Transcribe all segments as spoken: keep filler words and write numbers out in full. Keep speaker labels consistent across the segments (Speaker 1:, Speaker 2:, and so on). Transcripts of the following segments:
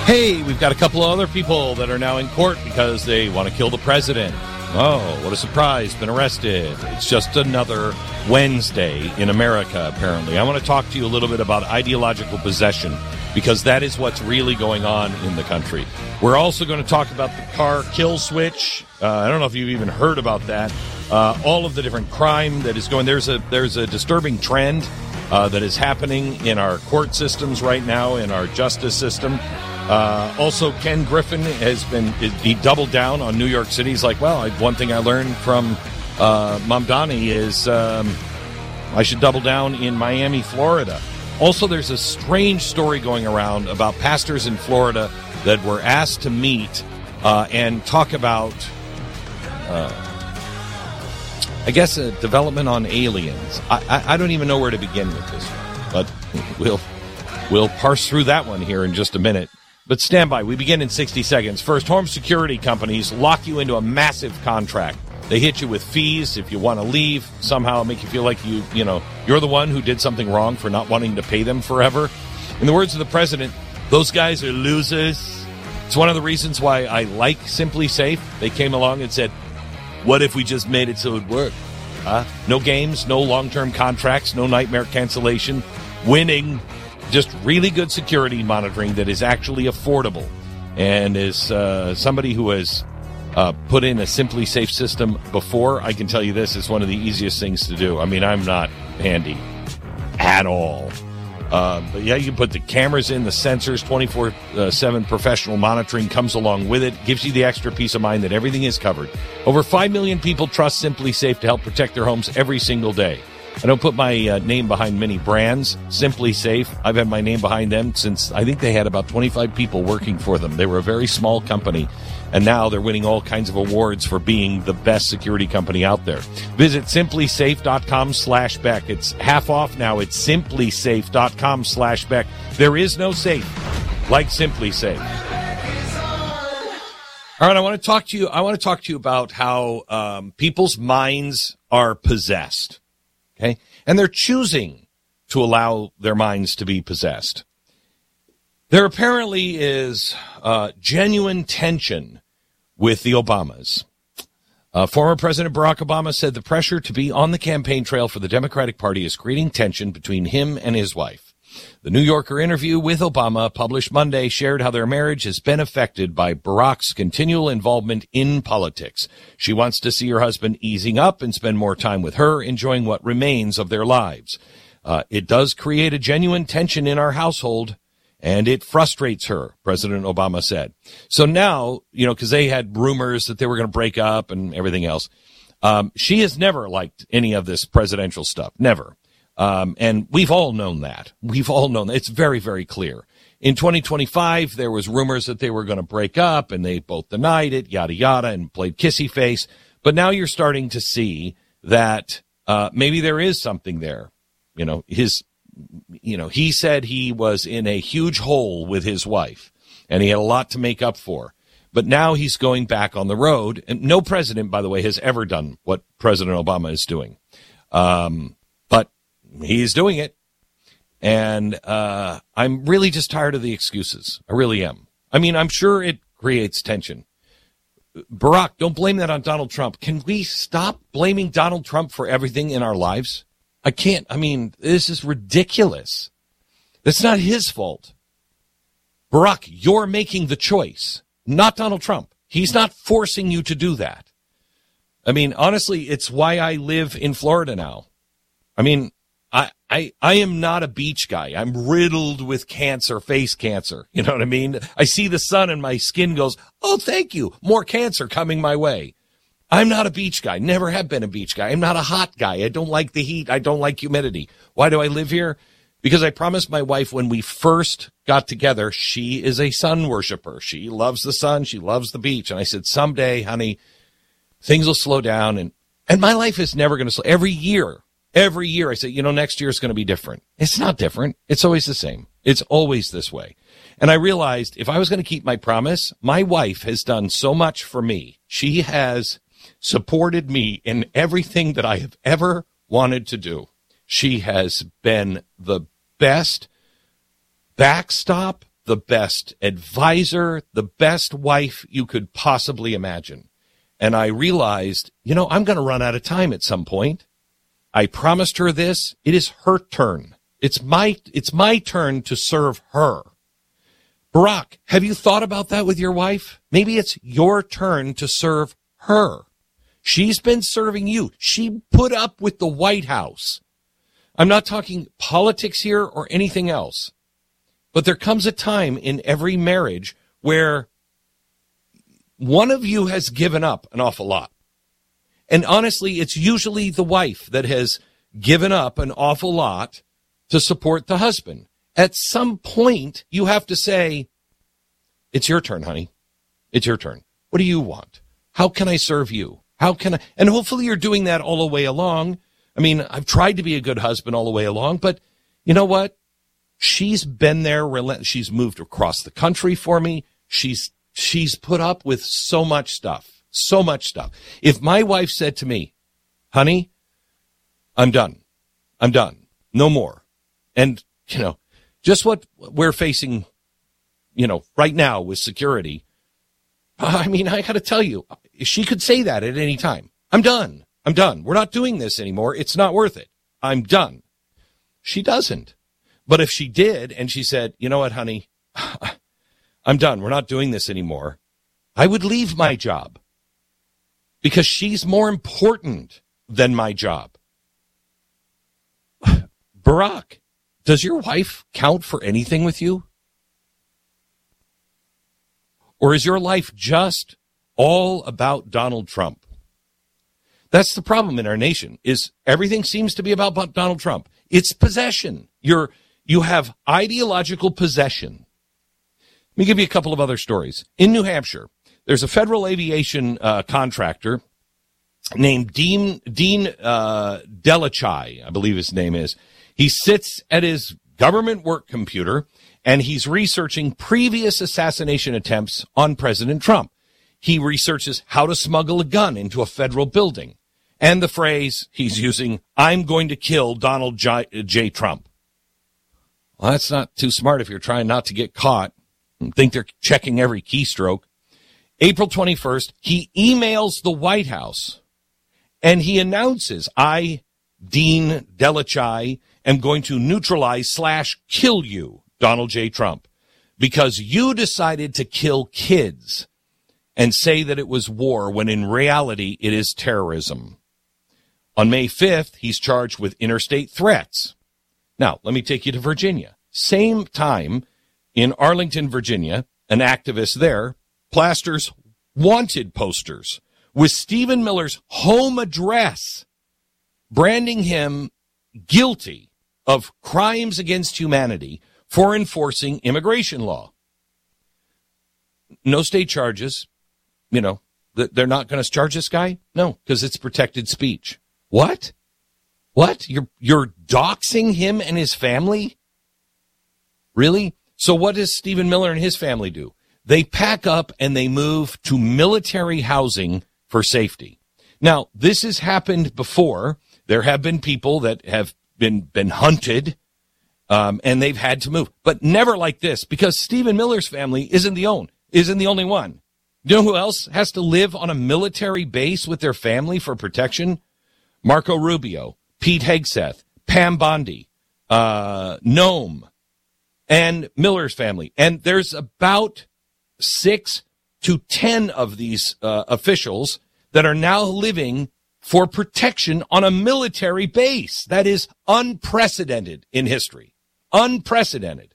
Speaker 1: Hey, we've got a couple of other people that are now in court because they want to kill the president. Oh, what a surprise, been arrested. It's just another Wednesday in America, apparently. I want to talk to you a little bit about ideological possession because that is what's really going on in the country. We're also going to talk about the car kill switch. Uh, I don't know if you've even heard about that. Uh, all of the different crime that is going. There's a, there's a disturbing trend uh, that is happening in our court systems right now, in our justice system. Uh, also, Ken Griffin has been, he doubled down on New York City. He's like, well, I, one thing I learned from uh, Mamdani is um, I should double down in Miami, Florida. Also, there's a strange story going around about pastors in Florida that were asked to meet uh, and talk about, uh, I guess, a development on aliens. I, I, I don't even know where to begin with this one, but we'll, we'll parse through that one here in just a minute. But stand by. We begin in sixty seconds. First, home security companies lock you into a massive contract. They hit you with fees if you want to leave. Somehow make you feel like you, you know, you're the one who did something wrong for not wanting to pay them forever. In the words of the president, those guys are losers. It's one of the reasons why I like Simply Safe. They came along and said, what if we just made it so it worked? Huh? No games, no long-term contracts, no nightmare cancellation. Winning. Just really good security monitoring that is actually affordable. And as uh, somebody who has uh, put in a Simply Safe system before, I can tell you this is one of the easiest things to do. I mean, I'm not handy at all. Uh, but yeah, you can put the cameras in, the sensors, twenty-four seven professional monitoring comes along with it, gives you the extra peace of mind that everything is covered. Over five million people trust Simply Safe to help protect their homes every single day. I don't put my uh, name behind many brands. Simply Safe, I've had my name behind them since I think they had about twenty-five people working for them. They were a very small company, and now they're winning all kinds of awards for being the best security company out there. Visit simplysafe.com slash Beck. It's half off now. It's simplysafe.com slash Beck. There is no safe like Simply Safe. All right, I want to talk to you. I want to talk to you about how um, people's minds are possessed. Okay, and they're choosing to allow their minds to be possessed. There apparently is uh, genuine tension with the Obamas. Uh, former President Barack Obama said the pressure to be on the campaign trail for the Democratic Party is creating tension between him and his wife. The New Yorker interview with Obama, published Monday, shared how their marriage has been affected by Barack's continual involvement in politics. She wants to see her husband easing up and spend more time with her, enjoying what remains of their lives. Uh, it does create a genuine tension in our household, and it frustrates her, President Obama said. So now, you know, because they had rumors that they were going to break up and everything else, um, she has never liked any of this presidential stuff, never. Um, and we've all known that. We've all known that. It's very, very clear. In twenty twenty-five, there was rumors that they were going to break up, and they both denied it, yada, yada, and played kissy face. But now you're starting to see that uh, maybe there is something there. You know, his, you know, he said he was in a huge hole with his wife, and he had a lot to make up for. But now he's going back on the road. And no president, by the way, has ever done what President Obama is doing. Um, but he's doing it. And uh, I'm really just tired of the excuses. I really am. I mean, I'm sure it creates tension. Barack, don't blame that on Donald Trump. Can we stop blaming Donald Trump for everything in our lives? I can't. I mean, this is ridiculous. It's not his fault. Barack, you're making the choice, not Donald Trump. He's not forcing you to do that. I mean, honestly, it's why I live in Florida now. I mean, I, I, I am not a beach guy. I'm riddled with cancer, face cancer. You know what I mean? I see the sun and my skin goes, oh, thank you. More cancer coming my way. I'm not a beach guy. Never have been a beach guy. I'm not a hot guy. I don't like the heat. I don't like humidity. Why do I live here? Because I promised my wife when we first got together, she is a sun worshiper. She loves the sun. She loves the beach. And I said, someday, honey, things will slow down. And, and my life is never going to slow. Every year, every year I say, you know, next year is going to be different. It's not different. It's always the same. It's always this way. And I realized if I was going to keep my promise, my wife has done so much for me. She has supported me in everything that I have ever wanted to do. She has been the best backstop, the best advisor, the best wife you could possibly imagine. And I realized, you know, I'm going to run out of time at some point. I promised her this. It is her turn. It's my, it's my turn to serve her. Barack, have you thought about that with your wife? Maybe it's your turn to serve her. She's been serving you. She put up with the White House. I'm not talking politics here or anything else. But there comes a time in every marriage where one of you has given up an awful lot. And honestly, it's usually the wife that has given up an awful lot to support the husband. At some point, you have to say, it's your turn, honey. It's your turn. What do you want? How can I serve you? How can I? And hopefully you're doing that all the way along. I mean, I've tried to be a good husband all the way along, but you know what? She's been there. She's moved across the country for me. She's she's put up with so much stuff, so much stuff. If my wife said to me, honey, I'm done. I'm done. No more. And, you know, just what we're facing, you know, right now with security. I mean, I got to tell you, she could say that at any time. I'm done. I'm done. We're not doing this anymore. It's not worth it. I'm done. She doesn't. But if she did and she said, you know what, honey, I'm done. We're not doing this anymore. I would leave my job because she's more important than my job. Barack, does your wife count for anything with you? Or is your life just all about Donald Trump? That's the problem in our nation, is everything seems to be about Donald Trump. It's possession. You're, you have ideological possession. Let me give you a couple of other stories. In New Hampshire, there's a federal aviation uh, contractor named Dean, Dean uh, Delachai, I believe his name is. He sits at his government work computer, and he's researching previous assassination attempts on President Trump. He researches how to smuggle a gun into a federal building. And the phrase he's using, I'm going to kill Donald J. J. Trump. Well, that's not too smart if you're trying not to get caught and think they're checking every keystroke. April twenty-first, he emails the White House, and he announces, I, Dean Delachai, am going to neutralize slash kill you, Donald J. Trump, because you decided to kill kids and say that it was war when in reality it is terrorism. On May fifth, he's charged with interstate threats. Now, let me take you to Virginia. Same time in Arlington, Virginia, an activist there plasters wanted posters with Stephen Miller's home address, branding him guilty of crimes against humanity for enforcing immigration law. No state charges. You know, they're not going to charge this guy? No, because it's protected speech. What? What? You're you're doxing him and his family? Really? So what does Stephen Miller and his family do? They pack up and they move to military housing for safety. Now, this has happened before. There have been people that have been been hunted, um, and they've had to move, but never like this, because Stephen Miller's family isn't the own isn't the only one. You know who else has to live on a military base with their family for protection? Marco Rubio, Pete Hegseth, Pam Bondi, uh, Noam, and Miller's family. And there's about six to ten of these uh, officials that are now living for protection on a military base. That is unprecedented in history. Unprecedented.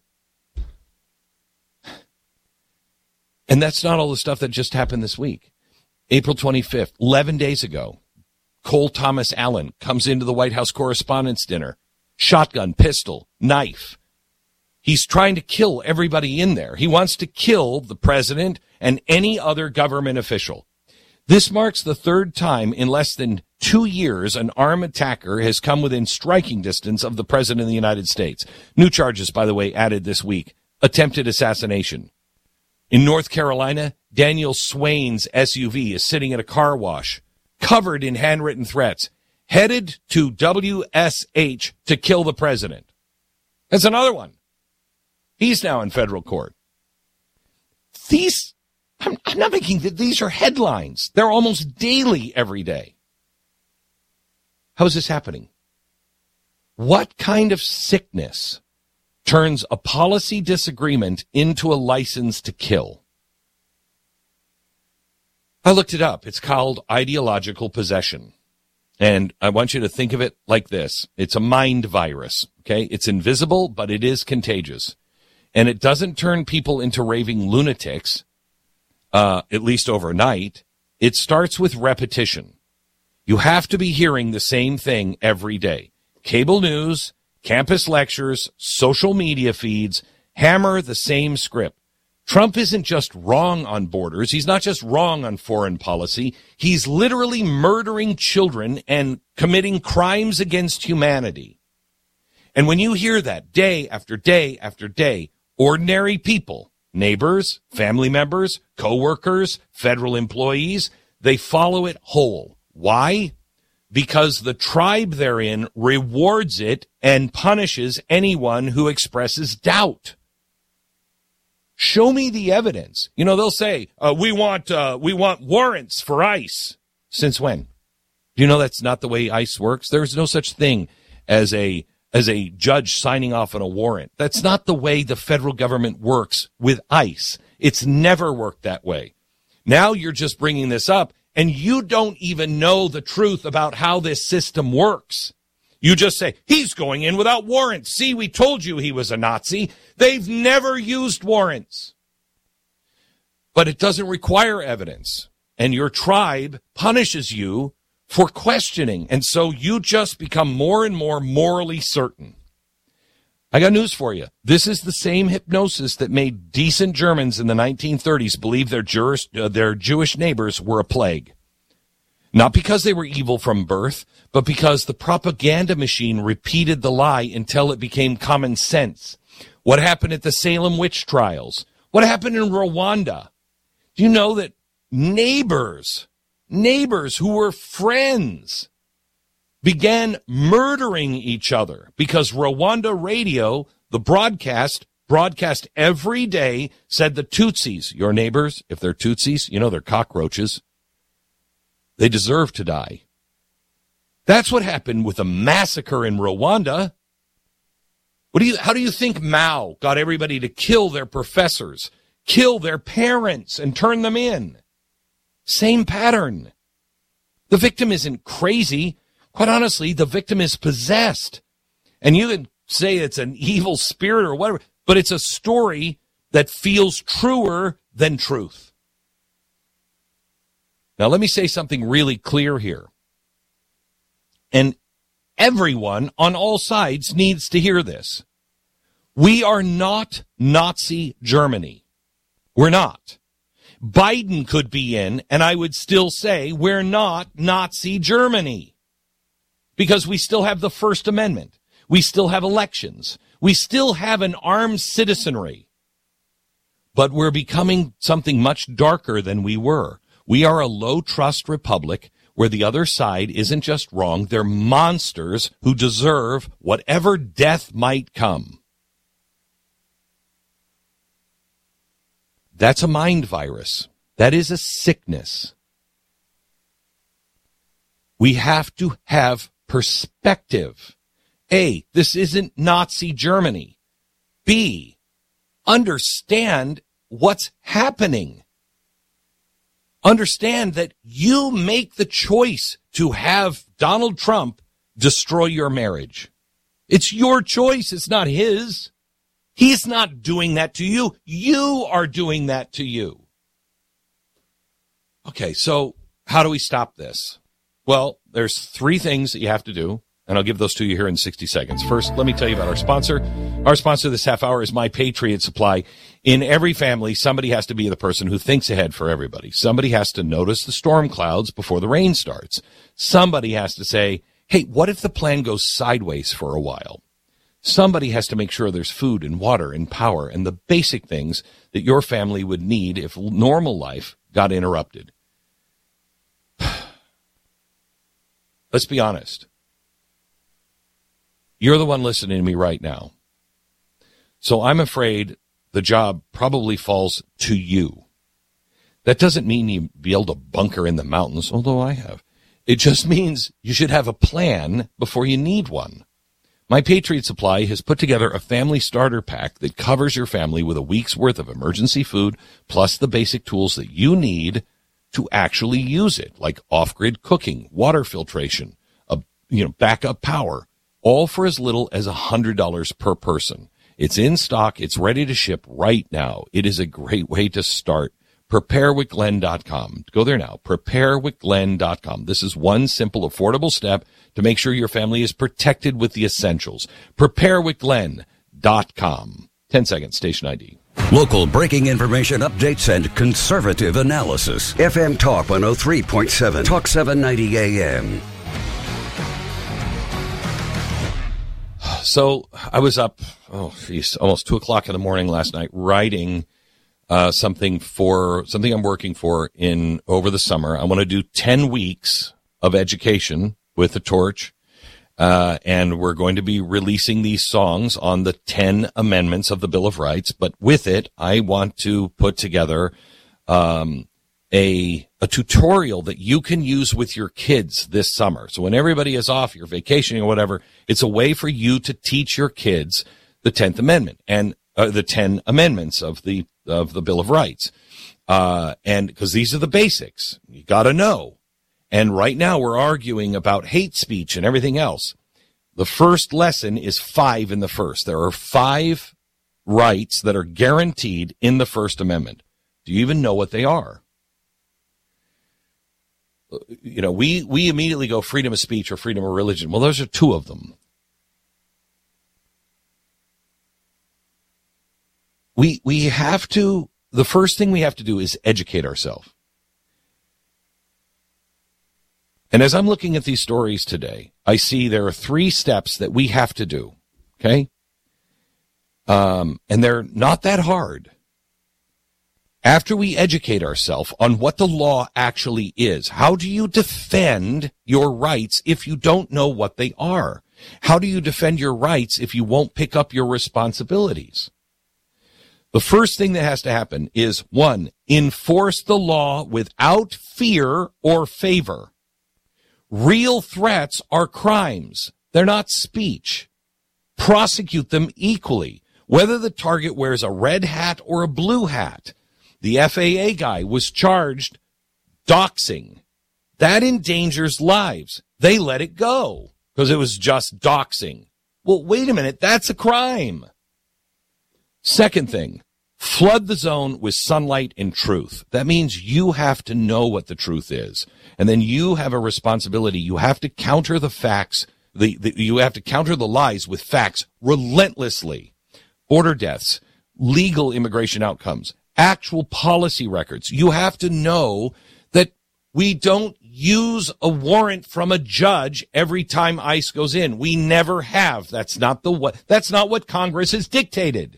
Speaker 1: And that's not all the stuff that just happened this week. April twenty-fifth, eleven days ago, Cole Thomas Allen comes into the White House Correspondents' Dinner. Shotgun, pistol, knife. He's trying to kill everybody in there. He wants to kill the president and any other government official. This marks the third time in less than two years an armed attacker has come within striking distance of the president of the United States. New charges, by the way, added this week. Attempted assassination. In North Carolina, Daniel Swain's S U V is sitting at a car wash, covered in handwritten threats, headed to W S H to kill the president. That's another one. He's now in federal court. These, I'm, I'm not making, these are headlines. They're almost daily every day. How is this happening? What kind of sickness turns a policy disagreement into a license to kill? I looked it up. It's called ideological possession. And I want you to think of it like this. It's a mind virus, okay? It's invisible, but it is contagious. And it doesn't turn people into raving lunatics, uh, at least overnight. It starts with repetition. You have to be hearing the same thing every day. Cable news, campus lectures, social media feeds, hammer the same script. Trump isn't just wrong on borders. He's not just wrong on foreign policy. He's literally murdering children and committing crimes against humanity. And when you hear that day after day after day, ordinary people, neighbors, family members, coworkers, federal employees, they follow it whole. Why? Because the tribe they're in rewards it and punishes anyone who expresses doubt. Show me the evidence. You know, they'll say, uh, we want uh, we want warrants for ICE. Since when? Do you know that's not the way ICE works? There's no such thing as a as a judge signing off on a warrant. That's not the way the federal government works with ICE. It's never worked that way. Now you're just bringing this up, and you don't even know the truth about how this system works. You just say, he's going in without warrants. See, we told you he was a Nazi. They've never used warrants. But it doesn't require evidence. And your tribe punishes you for questioning. And so you just become more and more morally certain. I got news for you. This is the same hypnosis that made decent Germans in the nineteen thirties believe their, Jewish, uh, their Jewish neighbors were a plague. Not because they were evil from birth, but because the propaganda machine repeated the lie until it became common sense. What happened at the Salem witch trials? What happened in Rwanda? Do you know that neighbors, neighbors who were friends, began murdering each other because Rwanda radio, the broadcast, broadcast every day, said the Tutsis, your neighbors, if they're Tutsis, you know they're cockroaches. They deserve to die. That's what happened with the massacre in Rwanda. What do you, how do you think Mao got everybody to kill their professors, kill their parents, and turn them in? Same pattern. The victim isn't crazy. Quite honestly, the victim is possessed. And you can say it's an evil spirit or whatever, but it's a story that feels truer than truth. Now, let me say something really clear here. And everyone on all sides needs to hear this. We are not Nazi Germany. We're not. Biden could be in, and I would still say we're not Nazi Germany. Because we still have the First Amendment. We still have elections. We still have an armed citizenry. But we're becoming something much darker than we were. We are a low-trust republic where the other side isn't just wrong. They're monsters who deserve whatever death might come. That's a mind virus. That is a sickness. We have to have perspective. A, this isn't Nazi Germany. B, understand what's happening. Understand that you make the choice to have Donald Trump destroy your marriage. It's your choice. It's not his. He's not doing that to you. You are doing that to you. Okay, so how do we stop this? Well, there's three things that you have to do, and I'll give those to you here in sixty seconds. First, let me tell you about our sponsor. Our sponsor this half hour is My Patriot Supply. In every family, somebody has to be the person who thinks ahead for everybody. Somebody has to notice the storm clouds before the rain starts. Somebody has to say, hey, what if the plan goes sideways for a while? Somebody has to make sure there's food and water and power and the basic things that your family would need if normal life got interrupted. Let's be honest. You're the one listening to me right now. So I'm afraid the job probably falls to you. That doesn't mean you be able to bunker in the mountains, although I have. It just means you should have a plan before you need one. My Patriot Supply has put together a family starter pack that covers your family with a week's worth of emergency food, plus the basic tools that you need to actually use it, like off-grid cooking, water filtration, a, you know, backup power, all for as little as one hundred dollars per person. It's in stock. It's ready to ship right now. It is a great way to start. prepare with glenn dot com. Go there now. prepare with glenn dot com. This is one simple, affordable step to make sure your family is protected with the essentials. prepare with glenn dot com. ten seconds, station I D.
Speaker 2: Local breaking information updates and conservative analysis. F M Talk one oh three point seven. Talk seven ninety A M.
Speaker 1: So I was up, oh, geez, almost two o'clock in the morning last night writing uh, something for something I'm working for in over the summer. I want to do ten weeks of education with the Torch, uh, and we're going to be releasing these songs on the ten amendments of the Bill of Rights. But with it, I want to put together um, a a tutorial that you can use with your kids this summer. So when everybody is off, you're vacationing or whatever, it's a way for you to teach your kids the tenth Amendment and uh, the ten amendments of the of the Bill of Rights. Uh, and because these are the basics, you got to know. And right now we're arguing about hate speech and everything else. The first lesson is five in the first. There are five rights that are guaranteed in the First Amendment. Do you even know what they are? You know, we, we immediately go freedom of speech or freedom of religion. Well, those are two of them. We, we have to, the first thing we have to do is educate ourselves. And as I'm looking at these stories today, I see there are three steps that we have to do. Okay. Um, and they're not that hard. After we educate ourselves on what the law actually is, how do you defend your rights if you don't know what they are? How do you defend your rights if you won't pick up your responsibilities? The first thing that has to happen is, one, enforce the law without fear or favor. Real threats are crimes. They're not speech. Prosecute them equally, whether the target wears a red hat or a blue hat. The F A A guy was charged doxing. That endangers lives. They let it go because it was just doxing. Well, wait a minute. That's a crime. Second thing, flood the zone with sunlight and truth. That means you have to know what the truth is. And then you have a responsibility. You have to counter the facts. The, the, you have to counter the lies with facts relentlessly. Border deaths, legal immigration outcomes, actual policy records. You have to know that we don't use a warrant from a judge every time ICE goes in. We never have. That's not the what, that's not what Congress has dictated.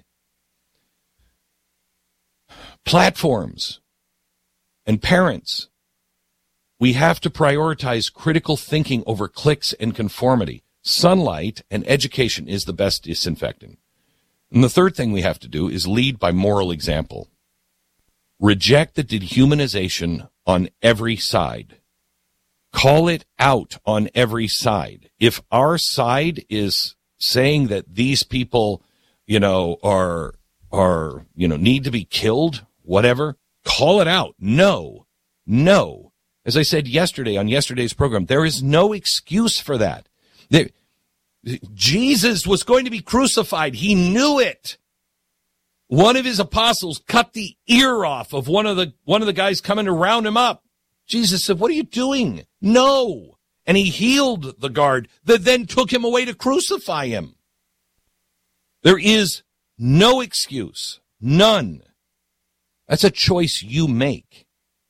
Speaker 1: Platforms and parents. We have to prioritize critical thinking over clicks and conformity. Sunlight and education is the best disinfectant. And the third thing we have to do is lead by moral example. Reject the dehumanization on every side. Call it out on every side. If our side is saying that these people, you know, are, are, you know, need to be killed, whatever, call it out. No, no. As I said yesterday on yesterday's program, there is no excuse for that. There, Jesus was going to be crucified. He knew it. One of his apostles cut the ear off of one of the one of the guys coming to round him up. Jesus said, "What are you doing?" No. And he healed the guard that then took him away to crucify him. There is no excuse. None. That's a choice you make.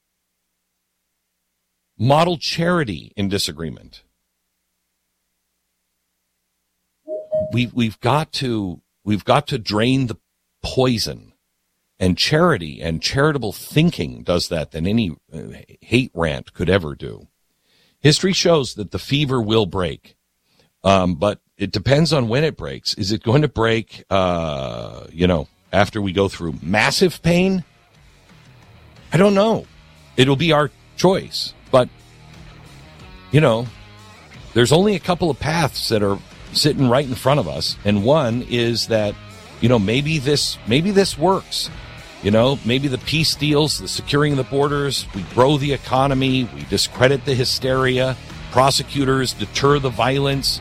Speaker 1: Model charity in disagreement. We, we've got to, we've got to drain the poison, and charity and charitable thinking does that than any uh, hate rant could ever do. History shows that the fever will break, um, but it depends on when it breaks. Is it going to break, uh, you know, after we go through massive pain? I don't know. It'll be our choice. But, you know, there's only a couple of paths that are sitting right in front of us. And one is that, you know, maybe this maybe this works. You know, maybe the peace deals, the securing the borders, we grow the economy, we discredit the hysteria, prosecutors deter the violence,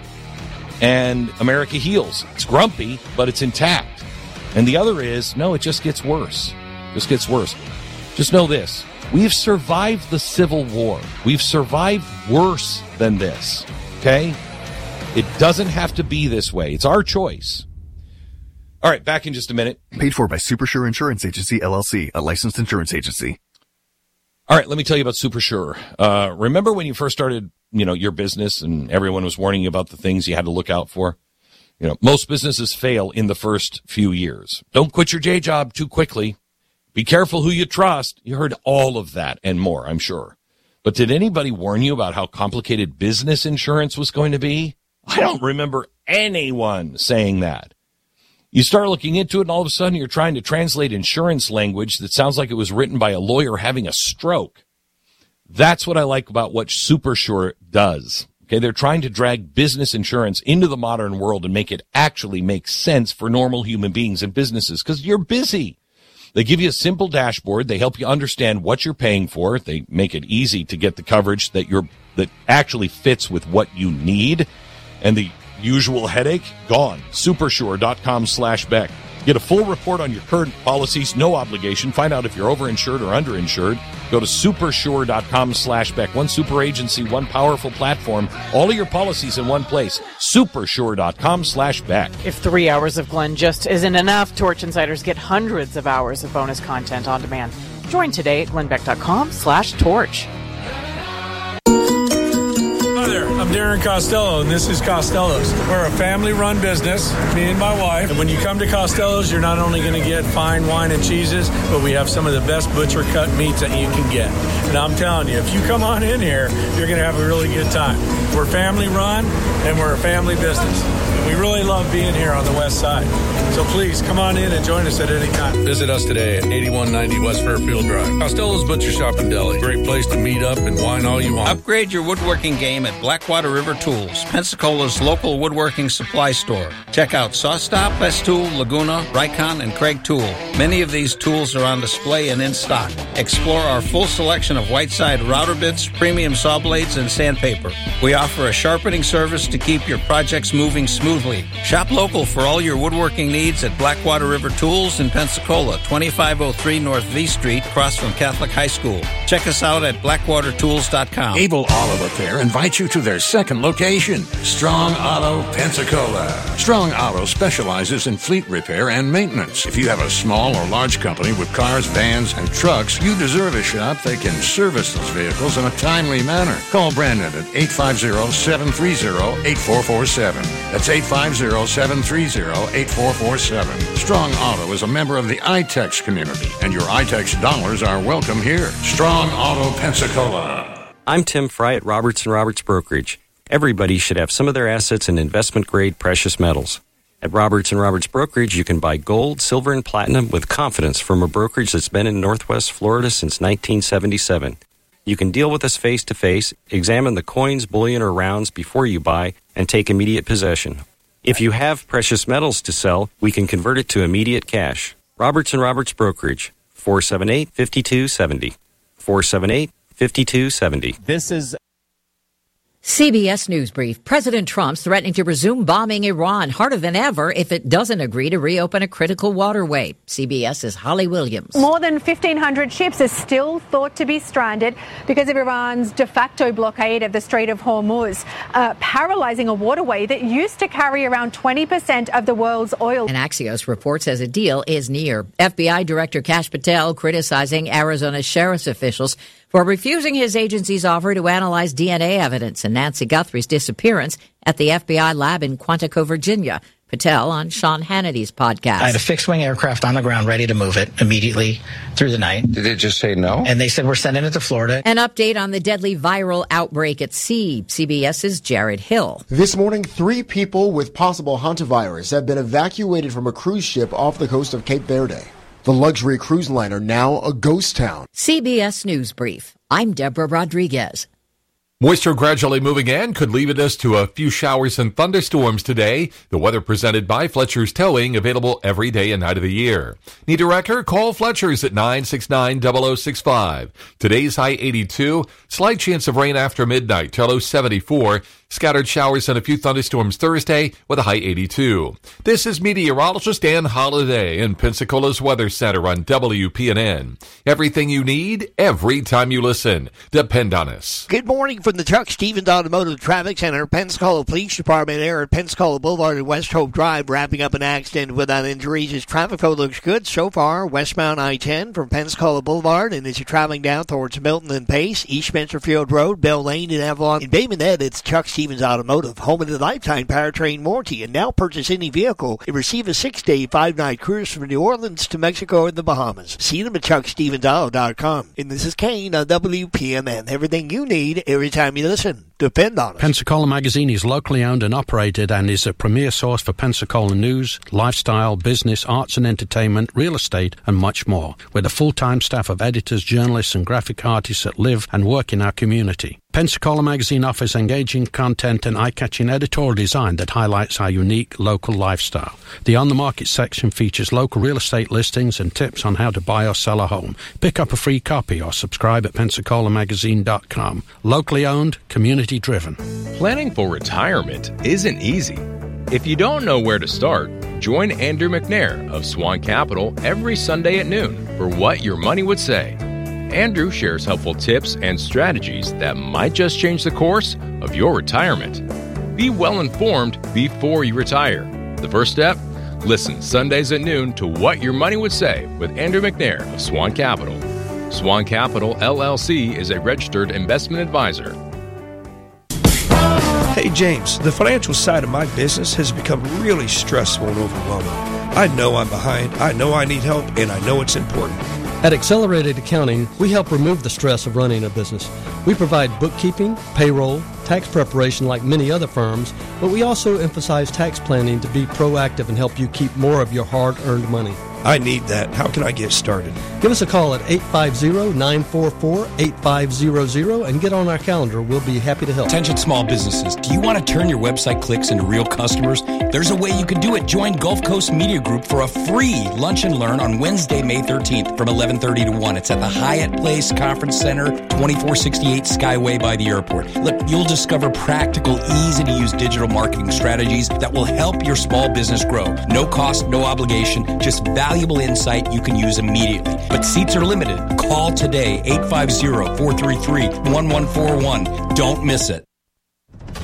Speaker 1: and America heals. It's grumpy, but it's intact. And the other is, no, it just gets worse. It just gets worse. Just know this. We've survived the Civil War. We've survived worse than this. Okay? It doesn't have to be this way. It's our choice. All right, back in just a minute.
Speaker 3: Paid for by Supersure Insurance Agency, L L C, a licensed insurance agency.
Speaker 1: All right, let me tell you about Supersure. Uh, remember when you first started, you know, your business and everyone was warning you about the things you had to look out for? You know, most businesses fail in the first few years. Don't quit your day job too quickly. Be careful who you trust. You heard all of that and more, I'm sure. But did anybody warn you about how complicated business insurance was going to be? I don't remember anyone saying that. You start looking into it, and all of a sudden you're trying to translate insurance language that sounds like it was written by a lawyer having a stroke. That's what I like about what Supersure does. Okay, they're trying to drag business insurance into the modern world and make it actually make sense for normal human beings and businesses, because you're busy. They give you a simple dashboard. They help you understand what you're paying for. They make it easy to get the coverage that you're that actually fits with what you need. And the usual headache, gone. Supersure.com slash Beck. Get a full report on your current policies, no obligation. Find out if you're overinsured or underinsured. Go to supersure.com slash Beck. One super agency, one powerful platform. All of your policies in one place. Supersure.com slash Beck.
Speaker 4: If three hours of Glenn just isn't enough, Torch Insiders get hundreds of hours of bonus content on demand. Join today at glennbeck.com slash torch.
Speaker 5: Hi there, I'm Darren Costello, and this is Costello's. We're a family-run business, me and my wife. And when you come to Costello's, you're not only going to get fine wine and cheeses, but we have some of the best butcher-cut meats that you can get. And I'm telling you, if you come on in here, you're going to have a really good time. We're family-run, and we're a family business. And we really love being here on the west side. So please, come on in and join us at any time.
Speaker 6: Visit us today at eighty-one ninety West Fairfield Drive. Costello's Butcher Shop and Deli. Great place to meet up and wine all you want.
Speaker 7: Upgrade your woodworking game at Blackwater River Tools, Pensacola's local woodworking supply store. Check out SawStop, Festool, Laguna, Rycon, and Craig Tool. Many of these tools are on display and in stock. Explore our full selection of Whiteside router bits, premium saw blades, and sandpaper. We offer a sharpening service to keep your projects moving smoothly. Shop local for all your woodworking needs at Blackwater River Tools in Pensacola, twenty-five oh three North V Street, across from Catholic High School. Check us out at blackwater tools dot com.
Speaker 8: Able Auto Repair invites you to their second location, Strong Auto, Pensacola. Strong Auto specializes in fleet repair and maintenance. If you have a small or large company with cars, vans, and trucks, you deserve a shop that can service those vehicles in a timely manner. Call Brandon at eight five zero, seven three zero, eight four four seven. That's eight five zero, seven three zero, eight four four seven. Strong Auto is a member of the I TEX community, and your I TEX dollars are welcome here. Strong Auto, Pensacola.
Speaker 9: I'm Tim Fry at Roberts and Roberts Brokerage. Everybody should have some of their assets in investment-grade precious metals. At Roberts and Roberts Brokerage, you can buy gold, silver, and platinum with confidence from a brokerage that's been in Northwest Florida since nineteen seventy-seven. You can deal with us face-to-face, examine the coins, bullion, or rounds before you buy, and take immediate possession. If you have precious metals to sell, we can convert it to immediate cash. Roberts and Roberts Brokerage, four seven eight, five two seven zero. four seven eight, five two seven zero.
Speaker 10: This is
Speaker 11: C B S News Brief. President Trump's threatening to resume bombing Iran harder than ever if it doesn't agree to reopen a critical waterway. CBS's Holly Williams.
Speaker 12: More than fifteen hundred ships are still thought to be stranded because of Iran's de facto blockade of the Strait of Hormuz, uh, paralyzing a waterway that used to carry around twenty percent of the world's oil.
Speaker 11: And Axios reports as a deal is near. F B I Director Kash Patel criticizing Arizona sheriff's officials for refusing his agency's offer to analyze D N A evidence in Nancy Guthrie's disappearance at the F B I lab in Quantico, Virginia. Patel on Sean Hannity's podcast.
Speaker 10: I had a fixed-wing aircraft on the ground ready to move it immediately through the night.
Speaker 13: Did they just say no?
Speaker 10: And they said, we're sending it to Florida.
Speaker 11: An update on the deadly viral outbreak at sea. CBS's Jared Hill.
Speaker 14: This morning, three people with possible hantavirus have been evacuated from a cruise ship off the coast of Cape Verde. The luxury cruise liner now a ghost town.
Speaker 11: C B S News Brief. I'm Deborah Rodriguez.
Speaker 15: Moisture gradually moving in could lead us to a few showers and thunderstorms today. The weather presented by Fletcher's Towing, available every day and night of the year. Need a wrecker? Call Fletcher's at nine six nine, zero zero six five. Today's high eighty-two. Slight chance of rain after midnight till low seventy-four. Scattered showers and a few thunderstorms Thursday with a high eighty-two. This is meteorologist Dan Holliday in Pensacola's Weather Center on W P N N. Everything you need, every time you listen. Depend on us.
Speaker 16: Good morning from the Chuck Stevens Automotive Traffic Center. Pensacola Police Department there at Pensacola Boulevard and West Hope Drive, wrapping up an accident without injuries. As traffic flow looks good so far, westbound I ten from Pensacola Boulevard, and as you're traveling down towards Milton and Pace, East Spencerfield Road, Bell Lane, and Avalon. In Bay Minette, it's Chuck Stevens Automotive, home of the lifetime powertrain warranty, and now purchase any vehicle and receive a six-day, five-night cruise from New Orleans to Mexico and the Bahamas. See them at chuck stevens auto dot com. And this is Kane on W P M N. Everything you need, every time you listen. Depend on us.
Speaker 17: Pensacola Magazine is locally owned and operated and is a premier source for Pensacola news, lifestyle, business, arts and entertainment, real estate, and much more, with a full-time staff of editors, journalists, and graphic artists that live and work in our community. Pensacola Magazine offers engaging content and eye-catching editorial design that highlights our unique local lifestyle. The On the Market section features local real estate listings and tips on how to buy or sell a home. Pick up a free copy or subscribe at pensacola magazine dot com. Locally owned, community driven.
Speaker 18: Planning for retirement isn't easy. If you don't know where to start, join Andrew McNair of Swan Capital every Sunday at noon for What Your Money Would Say. Andrew shares helpful tips and strategies that might just change the course of your retirement. Be well informed before you retire. The first step? Listen Sundays at noon to What Your Money Would Say with Andrew McNair of Swan Capital. Swan Capital, L L C is a registered investment advisor.
Speaker 19: Hey James, the financial side of my business has become really stressful and overwhelming. I know I'm behind, I know I need help, and I know it's important.
Speaker 20: At Accelerated Accounting, we help remove the stress of running a business. We provide bookkeeping, payroll, tax preparation like many other firms, but we also emphasize tax planning to be proactive and help you keep more of your hard-earned money.
Speaker 19: I need that. How can I get started?
Speaker 20: Give us a call at eight five zero, nine four four, eight five zero zero and get on our calendar. We'll be happy to help.
Speaker 21: Attention small businesses. Do you want to turn your website clicks into real customers? There's a way you can do it. Join Gulf Coast Media Group for a free lunch and learn on Wednesday, May thirteenth from eleven thirty to one. It's at the Hyatt Place Conference Center, twenty-four sixty-eight Skyway by the airport. Look, you'll discover practical, easy-to-use digital marketing strategies that will help your small business grow. No cost, no obligation, just valuable insight you can use immediately. But seats are limited. Call today, eight five zero, four three three, one one four one. Don't miss it.